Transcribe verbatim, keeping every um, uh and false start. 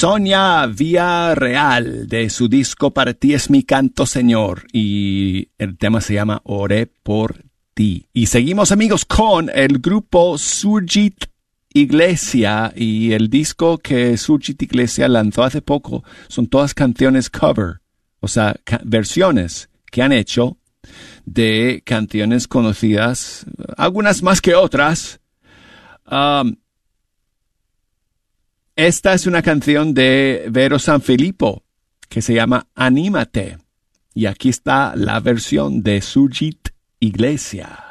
Sonia Villarreal de su disco Para ti es mi canto, Señor. Y el tema se llama Oré por ti. Y seguimos, amigos, con el grupo Surgit Iglesia. Y el disco que Surgit Iglesia lanzó hace poco son todas canciones cover. O sea, ca- versiones que han hecho de canciones conocidas, algunas más que otras. Um, esta es una canción de Vero Sanfilippo que se llama Anímate. Y aquí está la versión de Surgit Iglesia.